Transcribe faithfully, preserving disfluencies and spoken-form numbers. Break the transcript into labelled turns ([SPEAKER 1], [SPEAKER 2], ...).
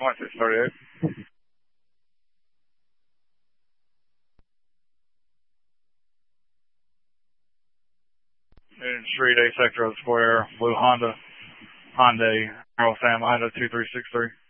[SPEAKER 1] twenty-six thirty-eight. In Street, A sector of the square, blue Honda, Hyundai, Earl Sam, Honda two three six three.